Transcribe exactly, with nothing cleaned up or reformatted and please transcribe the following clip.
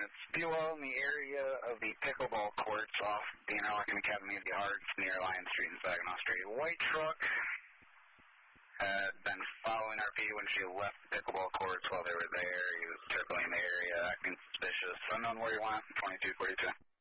units. Fuel in the area of the pickleball courts off the Interlochen Academy of the Arts near Lion Street in Saginaw Street. White truck had been following R P when she left the pickleball courts while they were there. He was circling the area, acting suspicious. Unknown where he went, twenty-two forty-two.